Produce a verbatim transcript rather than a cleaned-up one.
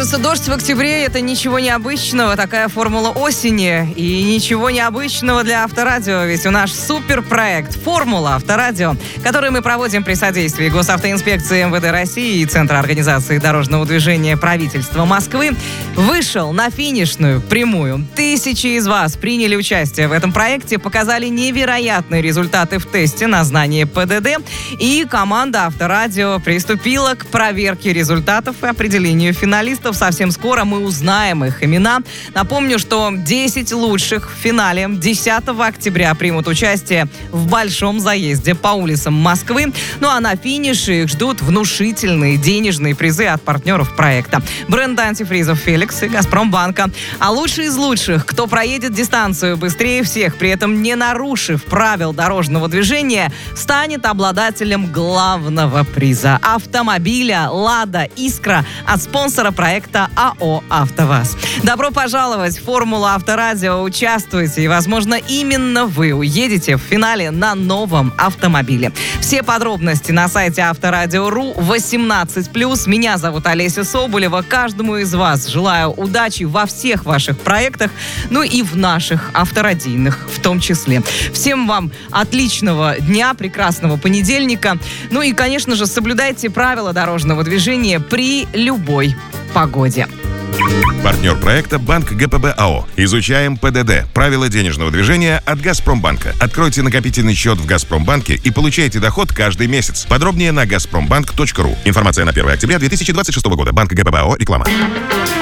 Оказывается, дождь в октябре – это ничего необычного, такая формула осени. И ничего необычного для Авторадио, ведь у нас суперпроект «Формула Авторадио», который мы проводим при содействии Госавтоинспекции эм вэ дэ России и Центра организации дорожного движения правительства Москвы, вышел на финишную прямую. Тысячи из вас приняли участие в этом проекте, показали невероятные результаты в тесте на знание пэ дэ дэ, и команда Авторадио приступила к проверке результатов и определению финалистов. Совсем скоро мы узнаем их имена. Напомню, что десять лучших в финале десятого октября примут участие в большом заезде по улицам Москвы. Ну а на финише их ждут внушительные денежные призы от партнеров проекта. Бренда антифризов «Феликс» и «Газпромбанка». А лучший из лучших, кто проедет дистанцию быстрее всех, при этом не нарушив правил дорожного движения, станет обладателем главного приза – автомобиля «Лада Искра» от спонсора проекта АО «АвтоВАЗ». Добро пожаловать в «Формулу Авторадио». Участвуйте, и, возможно, именно вы уедете в финале на новом автомобиле. Все подробности на сайте авторадио точка ру. восемнадцать плюс. Меня зовут Олеся Соболева. Каждому из вас желаю удачи во всех ваших проектах, ну и в наших авторадийных в том числе. Всем вам отличного дня, прекрасного понедельника. Ну и, конечно же, соблюдайте правила дорожного движения при любой погоде. Партнер проекта «Банк гэ пэ бэ а о». Изучаем пэ дэ дэ. Правила денежного движения от «Газпромбанка». Откройте накопительный счет в «Газпромбанке» и получайте доход каждый месяц. Подробнее на газпромбанк точка ру. Информация на первое октября две тысячи двадцать шестого года. Банк гэ пэ бэ а о. Реклама.